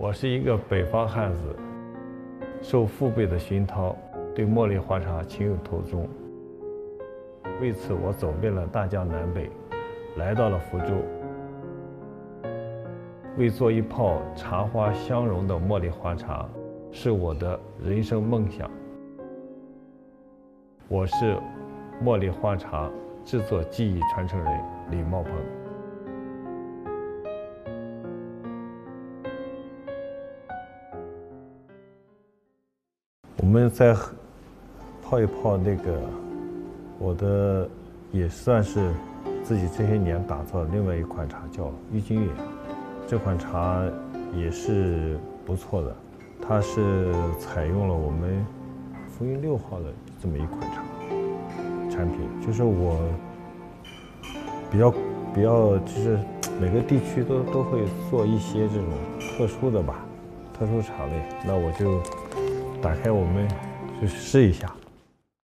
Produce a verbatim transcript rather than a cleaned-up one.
我是一个北方汉子，受父辈的熏陶，对茉莉花茶情有独钟。为此，我走遍了大江南北，来到了福州，为做一泡茶花相融的茉莉花茶，是我的人生梦想。我是茉莉花茶制作技艺传承人李茂鹏。我们再泡一泡那个，我的也算是自己这些年打造的另外一款茶，叫郁金月。这款茶也是不错的，它是采用了我们福云六号的这么一款茶产品，就是我比较比较就是每个地区都都会做一些这种特殊的吧，特殊茶类，那我就打开我们去试一下。